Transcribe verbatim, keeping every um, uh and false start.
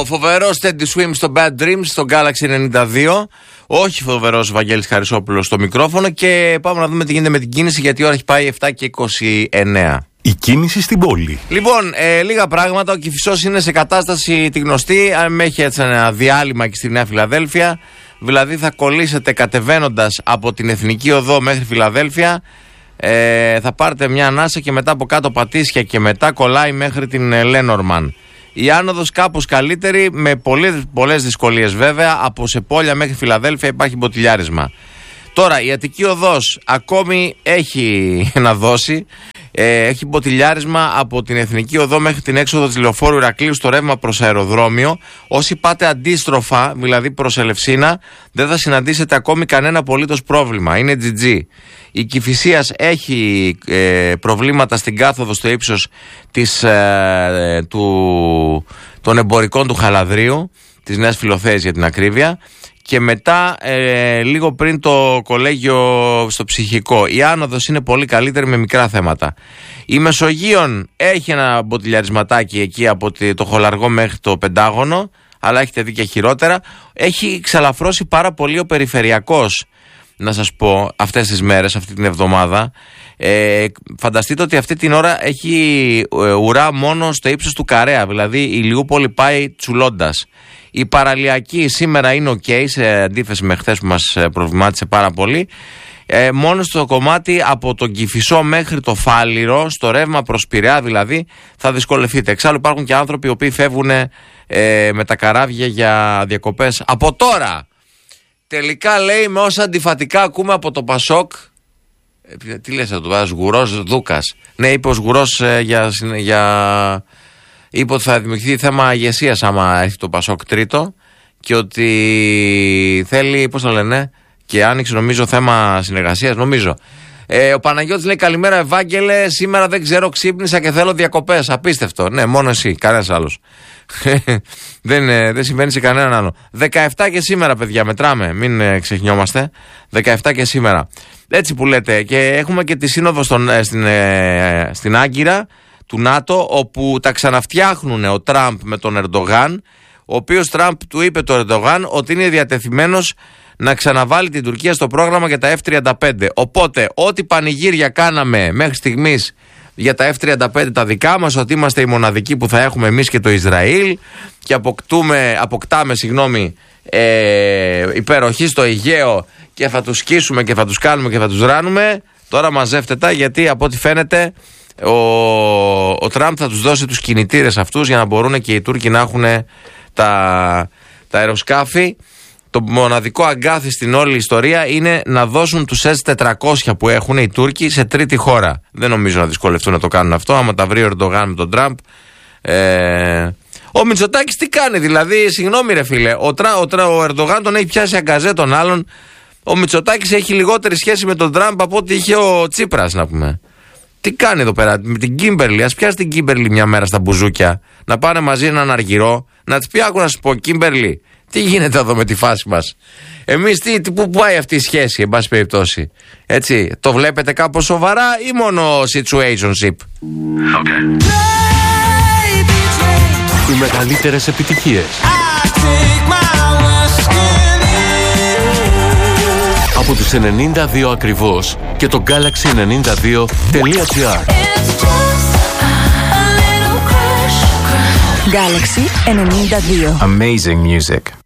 φοβερός Teddy Swim στο Bad Dreams στο Galaxy ενενήντα δύο. Όχι φοβερός Βαγγέλης Χαρισόπουλος στο μικρόφωνο. Και πάμε να δούμε τι γίνεται με την κίνηση, γιατί η ώρα έχει πάει επτά και είκοσι εννέα. Η κίνηση στην πόλη. Λοιπόν, ε, λίγα πράγματα. Ο Κηφισός είναι σε κατάσταση τη γνωστή. Αν έχει έτσι ένα διάλειμμα και στη Νέα Φιλαδέλφια. Δηλαδή θα κολλήσετε κατεβαίνοντας από την Εθνική Οδό μέχρι Φιλαδέλφια. Ε, θα πάρετε μια ανάσα και μετά από κάτω Πατήσια και μετά κολλάει μέχρι την Λένορμαν. Η άνοδος κάπως καλύτερη, με πολλές, πολλές δυσκολίες βέβαια. Από Σεπόλια μέχρι Φιλαδέλφια υπάρχει μποτιλιάρισμα. Τώρα η Αττική Οδός ακόμη έχει να δώσει. Ε, έχει μποτιλιάρισμα από την Εθνική Οδό μέχρι την έξοδο της Λεωφόρου Ηρακλείου στο ρεύμα προς αεροδρόμιο. Όσοι πάτε αντίστροφα, δηλαδή προς Ελευσίνα, δεν θα συναντήσετε ακόμη κανένα απολύτως πρόβλημα. Είναι τζι τζι. Η Κηφισίας έχει ε, προβλήματα στην κάθοδο στο ύψος της, ε, του, των εμπορικών του Χαλαδρίου, της Νέας Φιλοθέης για την ακρίβεια. Και μετά ε, λίγο πριν το κολέγιο στο Ψυχικό. Η άνοδος είναι πολύ καλύτερη με μικρά θέματα. Η Μεσογείων έχει ένα μποτιλιαρισματάκι εκεί από το Χολαργό μέχρι το Πεντάγωνο, αλλά έχετε δει και χειρότερα. Έχει ξαλαφρώσει πάρα πολύ ο περιφερειακός, να σας πω, αυτές τις μέρες, αυτή την εβδομάδα. Ε, φανταστείτε ότι αυτή την ώρα έχει ε, ουρά μόνο στο ύψος του Καρέα, δηλαδή η Ηλιούπολη πάει τσουλώντας. Η παραλιακή σήμερα είναι ok, σε αντίθεση με χθες που μας προβλημάτισε πάρα πολύ. Ε, μόνο στο κομμάτι από τον Κηφισό μέχρι το Φάληρο, στο ρεύμα προς Πειραιά δηλαδή, θα δυσκολευτείτε. Εξάλλου υπάρχουν και άνθρωποι οι οποίοι φεύγουν ε, με τα καράβια για διακοπές από τώρα. Τελικά λέει, με όσα αντιφατικά ακούμε από το Πασόκ. Ε, τι λες αυτό, Σγουρός Δούκας. Ναι, είπε ο Σγουρός ε, για... για... είπε ότι θα δημιουργηθεί θέμα ηγεσίας άμα έρθει το Πασόκ τρίτο και ότι θέλει, πώς το λένε, και άνοιξε νομίζω θέμα συνεργασίας, νομίζω. Ε, ο Παναγιώτης λέει, καλημέρα Ευάγγελε, σήμερα δεν ξέρω, ξύπνησα και θέλω διακοπές. Απίστευτο. Ναι, μόνο εσύ, κανένας άλλος. δεν, ε, δεν συμβαίνει σε κανέναν άλλο. δεκαεπτά και σήμερα, παιδιά, μετράμε, μην ε, ξεχνιόμαστε. δεκαεπτά και σήμερα. Έτσι που λέτε, και έχουμε και τη σύνοδο στον, ε, στην, ε, στην Άγκυρα του ΝΑΤΟ, όπου τα ξαναφτιάχνουν ο Τραμπ με τον Ερντογάν, ο οποίος Τραμπ του είπε το Ερντογάν ότι είναι διατεθειμένος να ξαναβάλει την Τουρκία στο πρόγραμμα για τα εφ τριάντα πέντε. Οπότε, ό,τι πανηγύρια κάναμε μέχρι στιγμής για τα εφ τριάντα πέντε τα δικά μας, ότι είμαστε οι μοναδικοί που θα έχουμε εμείς και το Ισραήλ και αποκτούμε, αποκτάμε συγγνώμη, ε, υπεροχή στο Αιγαίο και θα τους σκίσουμε και θα τους κάνουμε και θα τους ράνουμε, τώρα μαζεύτε τα, γιατί από ό,τι φαίνεται Ο, ο Τραμπ θα τους δώσει τους κινητήρες αυτούς για να μπορούν και οι Τούρκοι να έχουν τα, τα αεροσκάφη. Το μοναδικό αγκάθι στην όλη ιστορία είναι να δώσουν τους ες τετρακόσια που έχουν οι Τούρκοι σε τρίτη χώρα. Δεν νομίζω να δυσκολευτούν να το κάνουν αυτό, άμα τα βρει ο Ερντογάν με τον Τραμπ. Ε, ο Μητσοτάκης τι κάνει, δηλαδή, συγγνώμη ρε φίλε, ο, τρα, ο, τρα, ο Ερντογάν τον έχει πιάσει αγκαζέ τον άλλον. Ο Μητσοτάκης έχει λιγότερη σχέση με τον Τραμπ από ό,τι είχε ο Τσίπρας, να πούμε. Τι κάνει εδώ πέρα με την Κίμπερλι? Ας πιάσει την Κίμπερλι μια μέρα στα μπουζούκια, να πάνε μαζί έναν αργυρό, να της πει, άκου να σου πω, Κίμπερλι, τι γίνεται εδώ με τη φάση μας? Εμείς τι, τι, πού πάει αυτή η σχέση, εν πάση περιπτώσει? Έτσι, το βλέπετε κάπως σοβαρά ή μόνο situationship? Okay. Οι μεγαλύτερες επιτυχίες από τους ενενήντα δύο ακριβώς και το Galaxy ενενήντα δύο τελεία τζι άρ. Galaxy ενενήντα δύο. Amazing music.